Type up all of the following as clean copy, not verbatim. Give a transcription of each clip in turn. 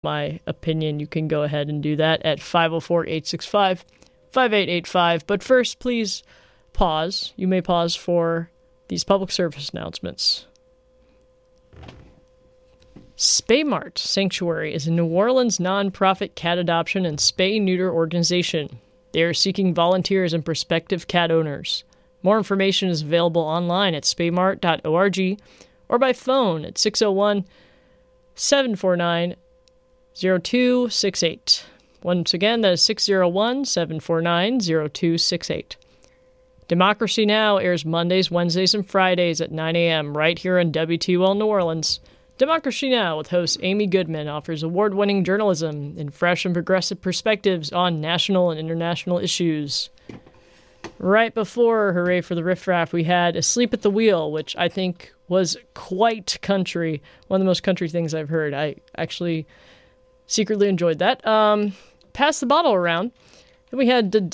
my opinion, you can go ahead and do that at 504-865-5885. But first, please pause. You may pause for these public service announcements. Spaymart Sanctuary is a New Orleans nonprofit cat adoption and spay-neuter organization. They are seeking volunteers and prospective cat owners. More information is available online at spaymart.org or by phone at 601-749-0268. Once again, that is 601-749-0268. Democracy Now! Airs Mondays, Wednesdays, and Fridays at 9 a.m. right here on WTUL New Orleans. Democracy Now! With host Amy Goodman offers award-winning journalism and fresh and progressive perspectives on national and international issues. Right before Hooray for the Riff Raff, we had Asleep at the Wheel, which I think was quite country. One of the most country things I've heard. I actually secretly enjoyed that. Pass the bottle around. Then we had the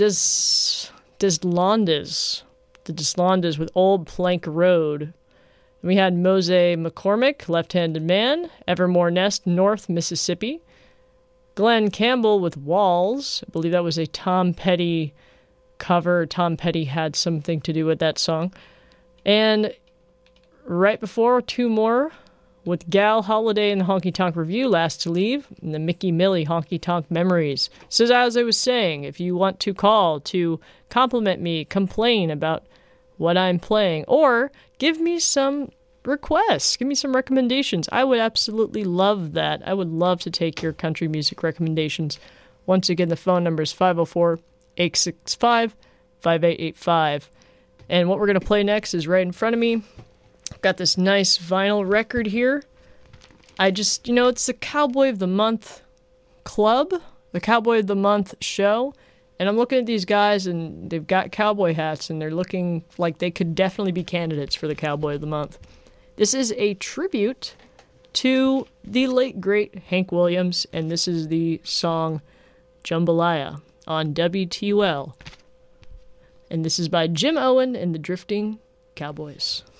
Deslandes with Old Plank Road. Then we had Mose McCormick, Left-Handed Man, Evermore Nest, North Mississippi. Glenn Campbell with Walls. I believe that was a Tom Petty cover. Tom Petty had something to do with that song. And right before, two more with Gal Holiday and the Honky Tonk Review, Last to Leave, and the Mickey Millie Honky Tonk Memories. So as I was saying, if you want to call to compliment me, complain about what I'm playing, or give me some requests, give me some recommendations, I would absolutely love that. I would love to take your country music recommendations. Once again, the phone number is 504-865-5885. And what we're going to play next is right in front of me. I've got this nice vinyl record here. It's the Cowboy of the Month Club, the Cowboy of the Month show. And I'm looking at these guys, and they've got cowboy hats, and they're looking like they could definitely be candidates for the Cowboy of the Month. This is a tribute to the late, great Hank Williams, and this is the song Jambalaya on WTUL. And this is by Jim Owen and the Drifting Cowboys.